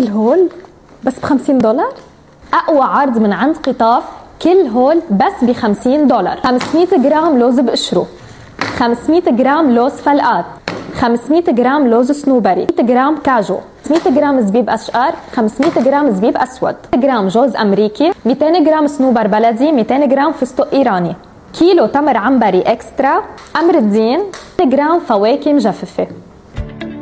كل هول بس ب$50. اقوى عرض من عند قطاف، كل هول بس ب$50. 500 جرام لوز بقشره، 500 جرام لوز فلقات، 500 جرام لوز صنوبري، 100 جرام كاجو، 500 جرام زبيب اشقر، 500 جرام زبيب اسود، 100 جرام جوز امريكي، 200 جرام صنوبر بلدي، 200 جرام فستق ايراني، كيلو تمر عنبري اكسترا، امر الدين، 100 جرام فواكه مجففه.